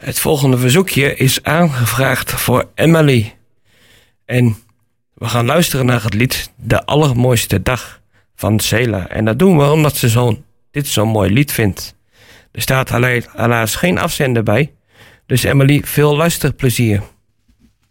Het volgende verzoekje is aangevraagd voor Emily. En we gaan luisteren naar het lied De Allermooiste Dag van Cela. En dat doen we omdat ze dit zo'n mooi lied vindt. Er staat helaas geen afzender bij. Dus Emily, veel luisterplezier.